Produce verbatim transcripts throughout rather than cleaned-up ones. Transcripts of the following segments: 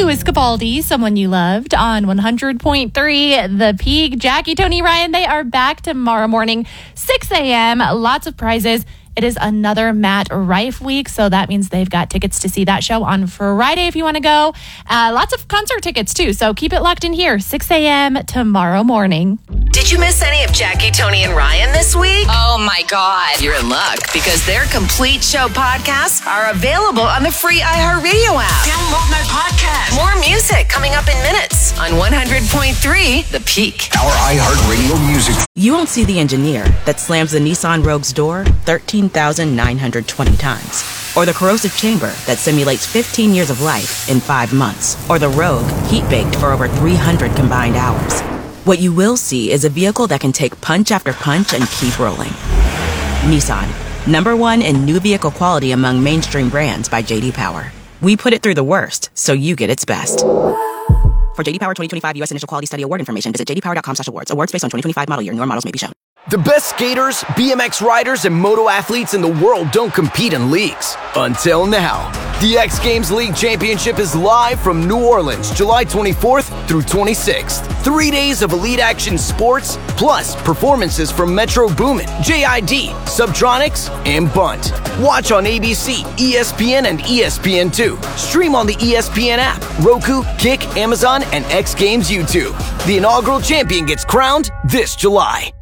Louis Capaldi, Someone You Loved, on one hundred point three The Peak. Jackie, Tony, Ryan, they are back tomorrow morning, six a.m. Lots of prizes. It is another Matt Rife week, so that means they've got tickets to see that show on Friday if you want to go. Uh, lots of concert tickets, too, so keep it locked in here, six a.m. tomorrow morning. Did you miss any of Jackie, Tony, and Ryan this week? Oh, my God. You're in luck, because their complete show podcasts are available on the free iHeartRadio app. Download my podcast. More music coming up in minutes on one hundred point three The Peak. Our iHeartRadio music. You won't see the engineer that slams the Nissan Rogue's door thirteen thousand nine hundred twenty times. Or the corrosive chamber that simulates fifteen years of life in five months. Or the Rogue heat-baked for over three hundred combined hours. What you will see is a vehicle that can take punch after punch and keep rolling. Nissan, number one in new vehicle quality among mainstream brands by J D Power. We put it through the worst, so you get its best. For J D Power twenty twenty-five U S Initial Quality Study Award information, visit j d power dot com slash awards. Awards based on twenty twenty-five model year. Newer models may be shown. The best skaters, B M X riders, and moto athletes in the world don't compete in leagues. Until now. The X Games League Championship is live from New Orleans, July twenty-fourth through twenty-sixth. Three days of elite action sports, plus performances from Metro Boomin, J I D, Subtronics, and Bunt. Watch on A B C, E S P N, and E S P N two. Stream on the E S P N app, Roku, Kick, Amazon, and X Games YouTube. The inaugural champion gets crowned this July.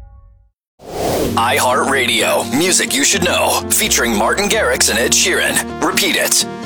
iHeartRadio, music you should know, featuring Martin Garrix and Ed Sheeran. Repeat it.